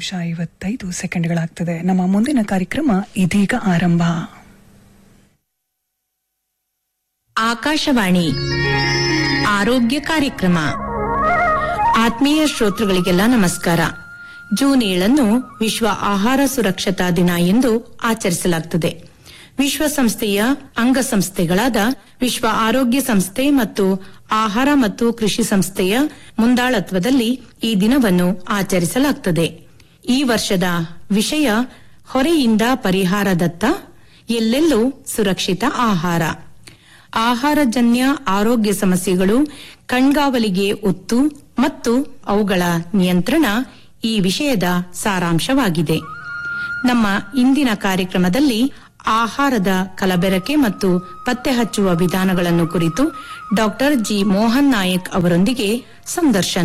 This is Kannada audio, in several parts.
11:55 ನಮ್ಮ ಮುಂದಿನ ಕಾರ್ಯಕ್ರಮ ಇದೀಗ ಆರಂಭ. ಆಕಾಶವಾಣಿ ಆರೋಗ್ಯ ಕಾರ್ಯಕ್ರಮ. ಆತ್ಮೀಯ ಶ್ರೋತೃಗಳಿಗೆಲ್ಲ ನಮಸ್ಕಾರ. ಜೂನ್ 7 ವಿಶ್ವ ಆಹಾರ ಸುರಕ್ಷತಾ ದಿನ ಎಂದು ಆಚರಿಸಲಾಗುತ್ತದೆ. ವಿಶ್ವಸಂಸ್ಥೆಯ ಅಂಗಸಂಸ್ಥೆಗಳಾದ ವಿಶ್ವ ಆರೋಗ್ಯ ಸಂಸ್ಥೆ ಮತ್ತು ಆಹಾರ ಮತ್ತು ಕೃಷಿ ಸಂಸ್ಥೆಯ ಮುಂದಾಳತ್ವದಲ್ಲಿ ಈ ದಿನವನ್ನು ಆಚರಿಸಲಾಗುತ್ತದೆ. ಈ ವರ್ಷದ ವಿಷಯ ಹೊರೆಯಿಂದ ಪರಿಹಾರದತ್ತ, ಎಲ್ಲೆಲ್ಲೂ ಸುರಕ್ಷಿತ ಆಹಾರ. ಆಹಾರಜನ್ಯ ಆರೋಗ್ಯ ಸಮಸ್ಯೆಗಳು, ಕಣ್ಗಾವಲಿಗೆ ಒತ್ತು ಮತ್ತು ಅವುಗಳ ನಿಯಂತ್ರಣ ಈ ವಿಷಯದ ಸಾರಾಂಶವಾಗಿದೆ. ನಮ್ಮ ಇಂದಿನ ಕಾರ್ಯಕ್ರಮದಲ್ಲಿ ಆಹಾರದ ಕಲಬೆರಕೆ ಮತ್ತು ಪತ್ತೆ ಹಚ್ಚುವ ವಿಧಾನಗಳನ್ನು ಕುರಿತು ಡಾಕ್ಟರ್ ಜಿ ಮೋಹನ್ ನಾಯಕ್ ಅವರೊಂದಿಗೆ ಸಂದರ್ಶನ.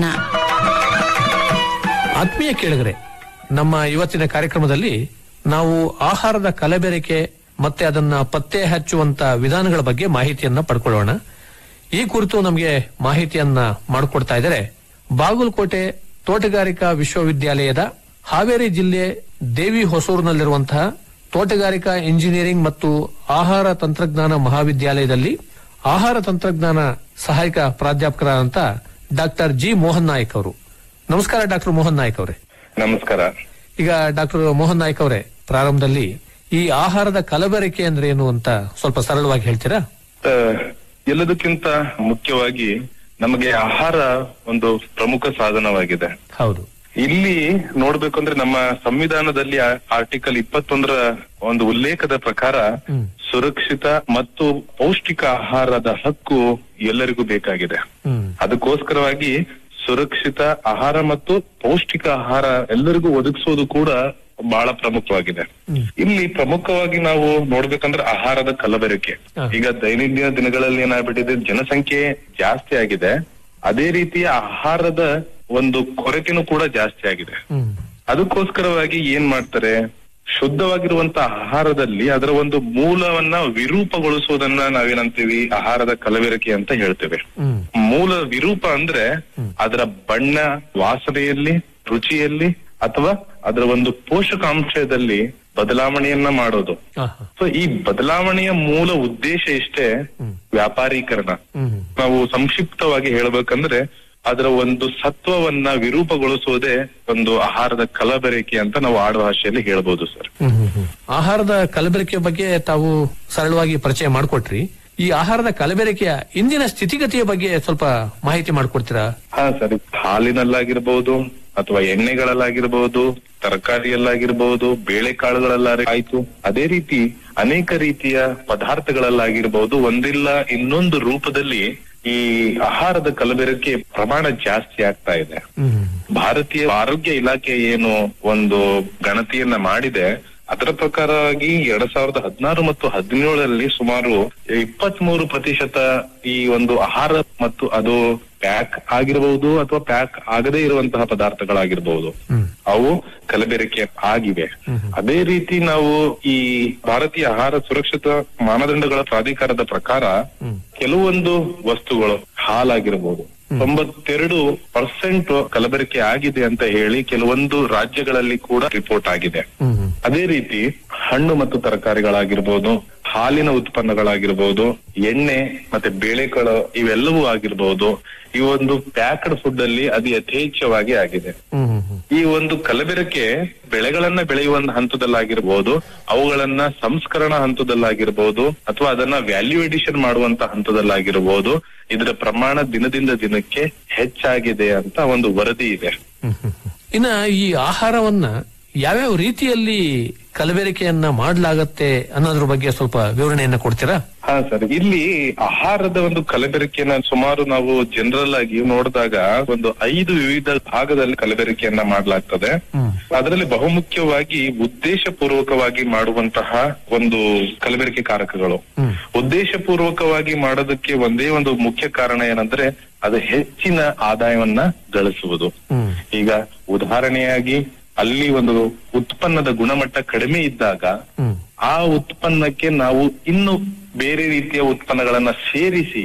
ಆತ್ಮೀಯ ಕೇಳಿದರೆ, ನಮ್ಮ ಇವತ್ತಿನ ಕಾರ್ಯಕ್ರಮದಲ್ಲಿ ನಾವು ಆಹಾರದ ಕಲಬೆರಕೆ ಮತ್ತೆ ಅದನ್ನ ಪತ್ತೆ ಹಚ್ಚುವಂತ ವಿಧಾನಗಳ ಬಗ್ಗೆ ಮಾಹಿತಿಯನ್ನ ಪಡ್ಕೊಳ್ಳೋಣ. ಈ ಕುರಿತು ನಮಗೆ ಮಾಹಿತಿಯನ್ನ ಮಾಡಿಕೊಡ್ತಾ ಇದ್ದಾರೆ ಬಾಗಲಕೋಟೆ ತೋಟಗಾರಿಕಾ ವಿಶ್ವವಿದ್ಯಾಲಯದ ಹಾವೇರಿ ಜಿಲ್ಲೆ ದೇವಿ ಹೊಸೂರಿನಲ್ಲಿರುವಂತಹ ತೋಟಗಾರಿಕಾ ಇಂಜಿನಿಯರಿಂಗ್ ಮತ್ತು ಆಹಾರ ತಂತ್ರಜ್ಞಾನ ಮಹಾವಿದ್ಯಾಲಯದಲ್ಲಿ ಆಹಾರ ತಂತ್ರಜ್ಞಾನ ಸಹಾಯಕ ಪ್ರಾಧ್ಯಾಪಕರಾದಂತ ಡಾಕ್ಟರ್ ಜಿ ಮೋಹನ್ ನಾಯಕ್ ಅವರು. ನಮಸ್ಕಾರ ಡಾಕ್ಟರ್ ಮೋಹನ್ ನಾಯಕ್ ಅವರೇ. ನಮಸ್ಕಾರ. ಈಗ ಡಾಕ್ಟರ್ ಮೋಹನ್ ನಾಯಕ್ ಅವರೇ, ಪ್ರಾರಂಭದಲ್ಲಿ ಈ ಆಹಾರದ ಕಲಬೆರಕೆ ಅಂದ್ರೆ ಏನು ಅಂತ ಸ್ವಲ್ಪ ಸರಳವಾಗಿ ಹೇಳ್ತೀರಾ? ಎಲ್ಲದಕ್ಕಿಂತ ಮುಖ್ಯವಾಗಿ ನಮಗೆ ಆಹಾರ ಒಂದು ಪ್ರಮುಖ ಸಾಧನವಾಗಿದೆ. ಹೌದು. ಇಲ್ಲಿ ನೋಡ್ಬೇಕಂದ್ರೆ ನಮ್ಮ ಸಂವಿಧಾನದಲ್ಲಿ ಆರ್ಟಿಕಲ್ 21 ಒಂದು ಉಲ್ಲೇಖದ ಪ್ರಕಾರ ಸುರಕ್ಷಿತ ಮತ್ತು ಪೌಷ್ಟಿಕ ಆಹಾರದ ಹಕ್ಕು ಎಲ್ಲರಿಗೂ ಬೇಕಾಗಿದೆ. ಅದಕ್ಕೋಸ್ಕರವಾಗಿ ಸುರಕ್ಷಿತ ಆಹಾರ ಮತ್ತು ಪೌಷ್ಟಿಕ ಆಹಾರ ಎಲ್ಲರಿಗೂ ಒದಗಿಸೋದು ಕೂಡ ಬಹಳ ಪ್ರಮುಖವಾಗಿದೆ. ಇಲ್ಲಿ ಪ್ರಮುಖವಾಗಿ ನಾವು ನೋಡ್ಬೇಕಂದ್ರೆ ಆಹಾರದ ಕಲಬೆರಕೆ. ಈಗ ದೈನಂದಿನ ದಿನಗಳಲ್ಲಿ ಏನಾಗ್ಬಿಟ್ಟಿದೆ, ಜನಸಂಖ್ಯೆ ಜಾಸ್ತಿ ಆಗಿದೆ, ಅದೇ ರೀತಿಯ ಆಹಾರದ ಒಂದು ಕೊರತೆನೂ ಕೂಡ ಜಾಸ್ತಿ ಆಗಿದೆ. ಅದಕ್ಕೋಸ್ಕರವಾಗಿ ಏನ್ ಮಾಡ್ತಾರೆ, ಶುದ್ಧವಾಗಿರುವಂತ ಆಹಾರದಲ್ಲಿ ಅದರ ಒಂದು ಮೂಲವನ್ನ ವಿರೂಪಗೊಳಿಸುವುದನ್ನ ನಾವೇನಂತೀವಿ ಆಹಾರದ ಕಲಬೆರಕೆ ಅಂತ ಹೇಳ್ತೇವೆ. ಮೂಲ ವಿರೂಪ ಅಂದ್ರೆ ಅದರ ಬಣ್ಣ, ವಾಸನೆಯಲ್ಲಿ, ರುಚಿಯಲ್ಲಿ ಅಥವಾ ಅದರ ಒಂದು ಪೋಷಕಾಂಶದಲ್ಲಿ ಬದಲಾವಣೆಯನ್ನ ಮಾಡೋದು. ಸೊ ಈ ಬದಲಾವಣೆಯ ಮೂಲ ಉದ್ದೇಶ ಇಷ್ಟೇ, ವ್ಯಾಪಾರೀಕರಣ. ನಾವು ಸಂಕ್ಷಿಪ್ತವಾಗಿ ಹೇಳ್ಬೇಕಂದ್ರೆ ಅದರ ಒಂದು ಸತ್ವವನ್ನ ವಿರೂಪಗೊಳಿಸುವುದೇ ಒಂದು ಆಹಾರದ ಕಲಬೆರಕೆ ಅಂತ ನಾವು ಆಡು ಭಾಷೆಯಲ್ಲಿ ಹೇಳ್ಬೋದು ಸರ್. ಆಹಾರದ ಕಲಬೆರಕೆ ಬಗ್ಗೆ ತಾವು ಸರಳವಾಗಿ ಪರಿಚಯ ಮಾಡಿಕೊಟ್ರಿ. ಈ ಆಹಾರದ ಕಲಬೆರಕೆಯ ಇಂದಿನ ಸ್ಥಿತಿಗತಿಯ ಬಗ್ಗೆ ಸ್ವಲ್ಪ ಮಾಹಿತಿ ಮಾಡಿಕೊಡ್ತೀರಾ? ಹಾ ಸರಿ. ಹಾಲಿನಲ್ಲಾಗಿರ್ಬಹುದು ಅಥವಾ ಎಣ್ಣೆಗಳಲ್ಲಾಗಿರ್ಬಹುದು, ತರಕಾರಿಯಲ್ಲಾಗಿರ್ಬಹುದು, ಬೇಳೆಕಾಳುಗಳಲ್ಲಾಯ್ತು, ಅದೇ ರೀತಿ ಅನೇಕ ರೀತಿಯ ಪದಾರ್ಥಗಳಲ್ಲಾಗಿರ್ಬಹುದು, ಒಂದಿಲ್ಲ ಇನ್ನೊಂದು ರೂಪದಲ್ಲಿ ಈ ಆಹಾರದ ಕಲಬೆರಕೆ ಪ್ರಮಾಣ ಜಾಸ್ತಿ ಆಗ್ತಾ ಇದೆ. ಭಾರತೀಯ ಆರೋಗ್ಯ ಇಲಾಖೆ ಏನು ಒಂದು ಗಣತಿಯನ್ನ ಮಾಡಿದೆ, ಅದರ ಪ್ರಕಾರವಾಗಿ 2016 ಮತ್ತು 2017 ಸುಮಾರು 23% ಈ ಒಂದು ಆಹಾರ ಮತ್ತು ಅದು ಪ್ಯಾಕ್ ಆಗಿರಬಹುದು ಅಥವಾ ಪ್ಯಾಕ್ ಆಗದೇ ಇರುವಂತಹ ಪದಾರ್ಥಗಳಾಗಿರ್ಬಹುದು, ಅವು ಕಲಬೆರಕೆ ಆಗಿವೆ. ಅದೇ ರೀತಿ ನಾವು ಈ ಭಾರತೀಯ ಆಹಾರ ಸುರಕ್ಷತಾ ಮಾನದಂಡಗಳ ಪ್ರಾಧಿಕಾರದ ಪ್ರಕಾರ ಕೆಲವೊಂದು ವಸ್ತುಗಳು, ಹಾಲಾಗಿರ್ಬಹುದು, 92% ಕಲಬೆರಕೆ ಆಗಿದೆ ಅಂತ ಹೇಳಿ ಕೆಲವೊಂದು ರಾಜ್ಯಗಳಲ್ಲಿ ಕೂಡ ರಿಪೋರ್ಟ್ ಆಗಿದೆ. ಅದೇ ರೀತಿ ಹಣ್ಣು ಮತ್ತು ತರಕಾರಿಗಳಾಗಿರ್ಬೋದು, ಹಾಲಿನ ಉತ್ಪನ್ನಗಳಾಗಿರ್ಬೋದು, ಎಣ್ಣೆ ಮತ್ತೆ ಬೇಳೆಕಾಳು ಇವೆಲ್ಲವೂ ಆಗಿರ್ಬೋದು, ಈ ಒಂದು ಪ್ಯಾಕ್ಡ್ ಫುಡ್ ಅಲ್ಲಿ ಅದು ಯಥೇಚ್ಛವಾಗಿ ಆಗಿದೆ. ಈ ಒಂದು ಕಲಬೆರಕೆ ಬೆಳೆಗಳನ್ನ ಬೆಳೆಯುವ ಹಂತದಲ್ಲಾಗಿರ್ಬೋದು, ಅವುಗಳನ್ನ ಸಂಸ್ಕರಣಾ ಹಂತದಲ್ಲಾಗಿರ್ಬೋದು, ಅಥವಾ ಅದನ್ನ ವ್ಯಾಲ್ಯೂ ಎಡಿಷನ್ ಮಾಡುವಂತ ಹಂತದಲ್ಲಾಗಿರ್ಬೋದು, ಇದರ ಪ್ರಮಾಣ ದಿನದಿಂದ ದಿನಕ್ಕೆ ಹೆಚ್ಚಾಗಿದೆ ಅಂತ ಒಂದು ವರದಿ ಇದೆ. ಇನ್ನ ಈ ಆಹಾರವನ್ನ ಯಾವ್ಯಾವ ರೀತಿಯಲ್ಲಿ ಕಲಬೆರಕೆಯನ್ನ ಮಾಡಲಾಗತ್ತೆ ಅನ್ನೋದ್ರ ಬಗ್ಗೆ ಸ್ವಲ್ಪ ವಿವರಣೆಯನ್ನ ಕೊಡ್ತೀರಾ? ಹಾ ಸರ್. ಇಲ್ಲಿ ಆಹಾರದ ಒಂದು ಕಲಬೆರಕೆಯನ್ನ ಸುಮಾರು ನಾವು ಜನರಲ್ ಆಗಿ ನೋಡಿದಾಗ ಒಂದು 5 ವಿವಿಧ ಭಾಗದಲ್ಲಿ ಕಲಬೆರಕೆಯನ್ನ ಮಾಡಲಾಗ್ತದೆ. ಅದರಲ್ಲಿ ಬಹುಮುಖ್ಯವಾಗಿ ಉದ್ದೇಶ ಪೂರ್ವಕವಾಗಿ ಮಾಡುವಂತಹ ಒಂದು ಕಲಬೆರಕೆ ಕಾರಕಗಳು. ಉದ್ದೇಶ ಪೂರ್ವಕವಾಗಿ ಮಾಡೋದಕ್ಕೆ ಒಂದೇ ಒಂದು ಮುಖ್ಯ ಕಾರಣ ಏನಂದ್ರೆ ಅದು ಹೆಚ್ಚಿನ ಆದಾಯವನ್ನ ಗಳಿಸುವುದು. ಈಗ ಉದಾಹರಣೆಯಾಗಿ ಅಲ್ಲಿ ಒಂದು ಉತ್ಪನ್ನದ ಗುಣಮಟ್ಟ ಕಡಿಮೆ ಇದ್ದಾಗ ಆ ಉತ್ಪನ್ನಕ್ಕೆ ನಾವು ಇನ್ನು ಬೇರೆ ರೀತಿಯ ಉತ್ಪನ್ನಗಳನ್ನ ಸೇರಿಸಿ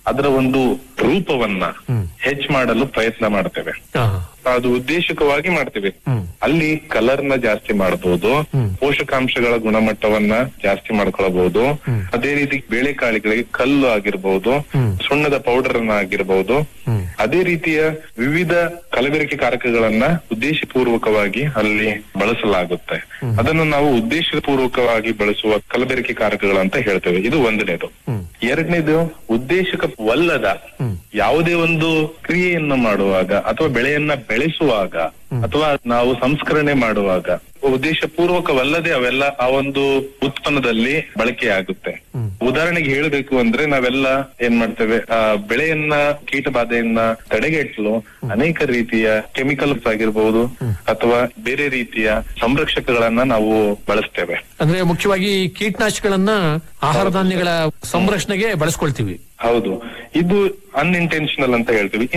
ಅದರ ಒಂದು ರೂಪವನ್ನ ಹೆಚ್ಚು ಮಾಡಲು ಪ್ರಯತ್ನ ಮಾಡ್ತೇವೆ. ಅದು ಉದ್ದೇಶಕವಾಗಿ ಮಾಡ್ತೇವೆ. ಅಲ್ಲಿ ಕಲರ್ ನ ಜಾಸ್ತಿ ಮಾಡಬಹುದು, ಪೋಷಕಾಂಶಗಳ ಗುಣಮಟ್ಟವನ್ನ ಜಾಸ್ತಿ ಮಾಡ್ಕೊಳ್ಬಹುದು. ಅದೇ ರೀತಿ ಬೇಳೆಕಾಳಿಗಳಿಗೆ ಕಲ್ಲು ಆಗಿರ್ಬಹುದು, ಸುಣ್ಣದ ಪೌಡರ್ ಅನ್ನ ಆಗಿರ್ಬಹುದು. ಅದೇ ರೀತಿಯ ವಿವಿಧ ಕಲಬೆರಕೆ ಕಾರಕಗಳನ್ನ ಉದ್ದೇಶಪೂರ್ವಕವಾಗಿ ಅಲ್ಲಿ ಬಳಸಲಾಗುತ್ತೆ. ಅದನ್ನು ನಾವು ಉದ್ದೇಶಪೂರ್ವಕವಾಗಿ ಬಳಸುವ ಕಲಬೆರಕೆ ಕಾರಕಗಳಂತ ಹೇಳ್ತೇವೆ. ಇದು ಒಂದನೇದು. ಎರಡನೇದು, ಉದ್ದೇಶಕವಲ್ಲದ ಯಾವುದೇ ಒಂದು ಕ್ರಿಯೆಯನ್ನು ಮಾಡುವಾಗ ಅಥವಾ ಬೆಳೆಯನ್ನ ಬೆಳೆಸುವಾಗ ಅಥವಾ ನಾವು ಸಂಸ್ಕರಣೆ ಮಾಡುವಾಗ ಉದ್ದೇಶಪೂರ್ವಕವಲ್ಲದೆ ಅವೆಲ್ಲ ಆ ಒಂದು ಉತ್ಪನ್ನದಲ್ಲಿ ಬಳಕೆಯಾಗುತ್ತೆ. ಉದಾಹರಣೆಗೆ ಹೇಳಬೇಕು ಅಂದ್ರೆ ನಾವೆಲ್ಲ ಏನ್ ಮಾಡ್ತೇವೆ, ಬೆಳೆಯನ್ನ ಕೀಟ ಬಾಧೆಯನ್ನ ತಡೆಗಟ್ಟಲು ಅನೇಕ ರೀತಿಯ ಕೆಮಿಕಲ್ಸ್ ಆಗಿರ್ಬಹುದು ಅಥವಾ ಬೇರೆ ರೀತಿಯ ಸಂರಕ್ಷಕಗಳನ್ನ ನಾವು ಬಳಸ್ತೇವೆ. ಅಂದ್ರೆ ಮುಖ್ಯವಾಗಿ ಕೀಟನಾಶಕಗಳನ್ನ ಆಹಾರ ಧಾನ್ಯಗಳ ಸಂರಕ್ಷಣೆಗೆ ಬಳಸ್ಕೊಳ್ತೀವಿ. ಹೌದು, ಇದು ಅನ್ಇಂಟೆನ್ಷನಲ್ ಅಂತ ಹೇಳ್ತೀವಿ.